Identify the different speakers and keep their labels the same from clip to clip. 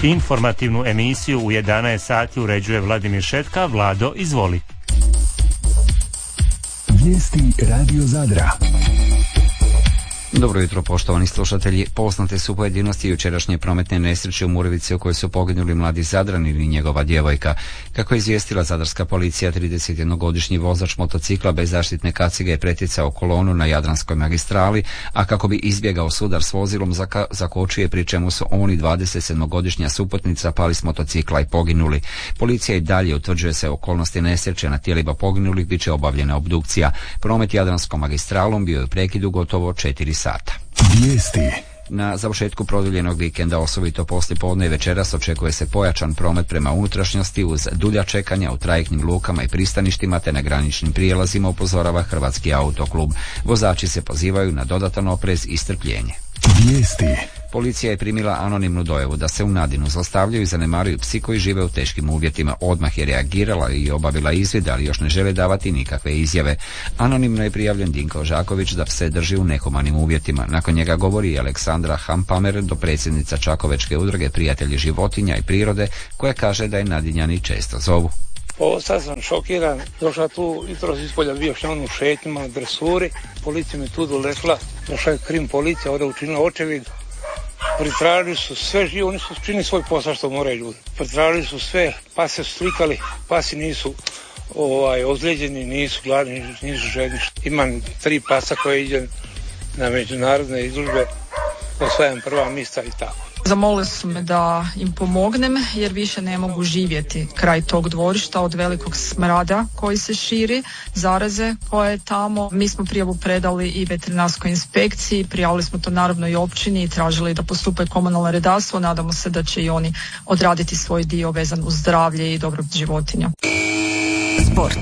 Speaker 1: Informativnu emisiju u 11 sati uređuje Vladimir Šetka. Vlado, izvoli.
Speaker 2: Vijesti Radio Zadra.
Speaker 3: Dobro jutro, poštovani slušatelji. Poznate su pojedinosti jučerašnje prometne nesreće u Murvici u kojoj su poginuli mladi Zadranin i njegova djevojka. Kako je izvijestila zadarska policija, 31-godišnji vozač motocikla bez zaštitne kacige je pretjecao kolonu na Jadranskoj magistrali, a kako bi izbjegao sudar s vozilom zakočio je, pri čemu su on i 27-godišnja suputnica pali s motocikla i poginuli. Policija i dalje utvrđuje se okolnosti nesreće, na tijelima poginulih bit će obavljena obdukcija. Promet Jadranskom magistralom bio je u prekidu gotovo 4 sata.
Speaker 2: Vijesti.
Speaker 3: Na završetku produljenog vikenda, osobito poslijepodne i večeras, očekuje se pojačan promet prema unutrašnjosti uz dulja čekanja u trajektnim lukama i pristaništima te na graničnim prijelazima, upozorava Hrvatski autoklub. Vozači se pozivaju na dodatan oprez i strpljenje.
Speaker 2: Vijesti.
Speaker 3: Policija je primila anonimnu dojavu da se u Nadinu zlostavljaju i zanemaruju psi koji žive u teškim uvjetima. Odmah je reagirala i obavila izvid, ali još ne žele davati nikakve izjave. Anonimno je prijavljen Dinko Žaković da pse drži u nehumanim uvjetima. Nakon njega govori i Aleksandra Hampamer, dopredsjednica Čakovečke udruge Prijatelji životinja i prirode, koja kaže da je Nadinjani često zovu.
Speaker 4: Sad sam šokiran, došla tu jutros ispolja bio u šetnjama na dresuri, policija mi tu dolekla, došla je krim policija, ovdje učinila očevid, pritražili su sve živo, oni su činili svoj posao što moraju ljudi. Pritražili su sve, pase su slikali, pasi nisu ozlijeđeni, nisu gladni, nisu žedni. Imam 3 pasa koje iđem na međunarodne izložbe, osvajam prva mjesta i tako.
Speaker 5: Zamolili su me da im pomognem jer više ne mogu živjeti kraj tog dvorišta od velikog smrada koji se širi, zaraze koja je tamo. Mi smo prijavu predali i veterinarskoj inspekciji, prijavili smo to naravno i općini i tražili da postupe komunalno redarstvo. Nadamo se da će i oni odraditi svoj dio vezan uz zdravlje i dobrobit životinja.
Speaker 2: Sport.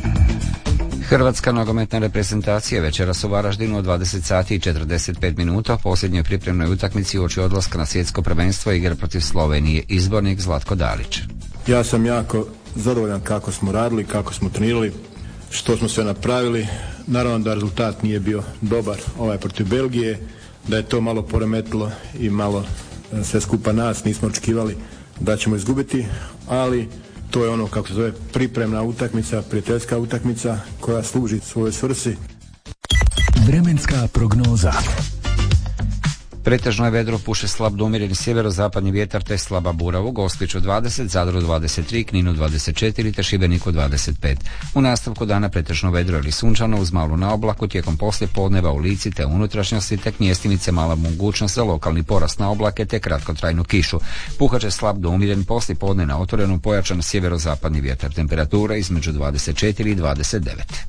Speaker 3: Hrvatska nogometna reprezentacija večeras u Varaždinu od 20 sati i 45 minuta posljednjoj pripremnoj utakmici uoči odlaska na svjetsko prvenstvo igra protiv Slovenije. Izbornik Zlatko Dalić.
Speaker 6: Ja sam jako zadovoljan kako smo radili, kako smo trenirali, što smo sve napravili. Naravno da rezultat nije bio dobar protiv Belgije, da je to malo poremetilo i malo sve skupa nas, nismo očekivali da ćemo izgubiti, ali to je ono, kako se zove, pripremna utakmica, prijateljska utakmica koja služi svojoj svrsi.
Speaker 2: Vremenska prognoza.
Speaker 3: Pretežno je vedro, puše slab do umjereni sjeverozapadni vjetar te slaba bura. U Gospiću 20, Zadru 23, Kninu 24 te Šibeniku 25. U nastavku dana pretežno vedro ili sunčano uz malu naoblaku, tijekom poslijepodneva u Lici te unutrašnjosti tek mjestimice mala mogućnost za lokalni porast na oblake te kratkotrajnu kišu. Puhaće slab do umjeren, poslijepodne na otvorenom pojačan sjeverozapadni vjetar. Temperatura između 24 i 29.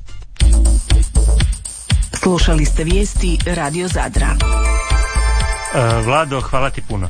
Speaker 2: Slušali ste vijesti Radio Zadra.
Speaker 1: Vlado, hvala ti puno.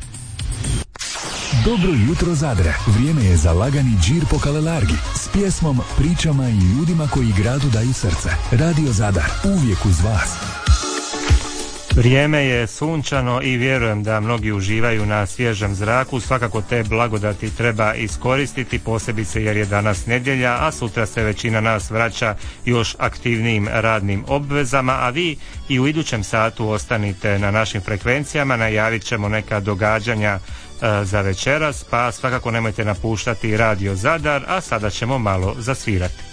Speaker 2: Dobro jutro Zadre. Vrijeme je za lagani džir po Kalelargi s pjesmom, pričama i ljudima koji gradu daju srce. Radio Zadar, uvijek uz vas.
Speaker 1: Vrijeme je sunčano i vjerujem da mnogi uživaju na svježem zraku. Svakako te blagodati treba iskoristiti, posebice jer je danas nedjelja, a sutra se većina nas vraća još aktivnijim radnim obvezama, a vi i u idućem satu ostanite na našim frekvencijama, najavit ćemo neka događanja za večeras, pa svakako nemojte napuštati Radio Zadar, a sada ćemo malo zasvirati.